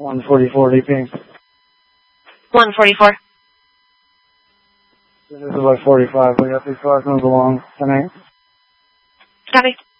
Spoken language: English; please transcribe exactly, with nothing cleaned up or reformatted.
one forty-four D P. one forty-four. This is about forty-five. We got these cars move along tonight. Copy.